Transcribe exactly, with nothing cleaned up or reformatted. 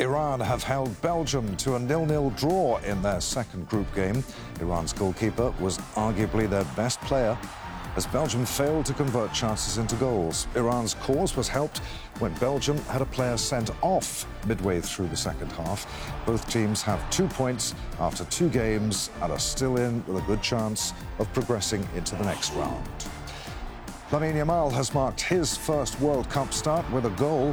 Iran have held Belgium to a nil-nil draw in their second group game. Iran's goalkeeper was arguably their best player, as Belgium failed to convert chances into goals. Iran's cause was helped when Belgium had a player sent off midway through the second half. Both teams have two points after two games and are still in with a good chance of progressing into the next round. Lamine Yamal has marked his first World Cup start with a goal.